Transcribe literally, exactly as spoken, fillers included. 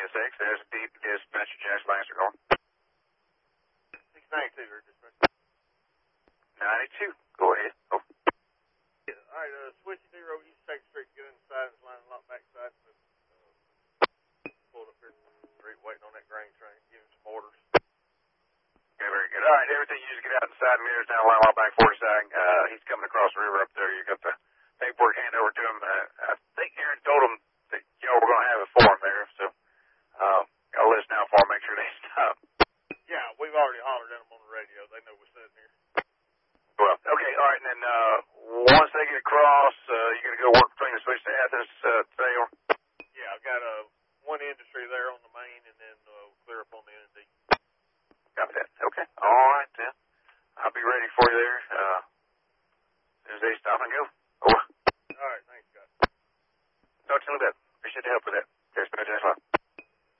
S X, there's a deep dispatcher, Jackson Lancaster calling. six ninety-two, or dispatcher. ninety-two, go ahead. Oh. Yeah, all right, uh, switch zero, East Second Street, get inside, it's line lock backside. But, uh, pulled up here, street, waiting on that grain train, give him some orders. Okay, very good. All right, everything you just get out inside, mirrors down line lock back forty side. Uh, he's coming across the river up there. You got the paperwork hand over to him. Uh, I think Aaron told him that y'all were going to have it for him there, so uh, I'll listen out for him, make sure they stop. Yeah, we've already hollered at them on the radio. They know we're sitting here. Well, okay, all right, and then uh, once they get across, uh, you're going to go work between the switch to Athens uh, trail? Yeah, I've got uh, one industry there on the main, and then uh, clear up on the N and D. Got that. Okay. All right, then. I'll be ready for you there uh, as soon as they stop and go. Over. All right, thanks, guys. Talk to you in a bit. Appreciate the help with that. There's been a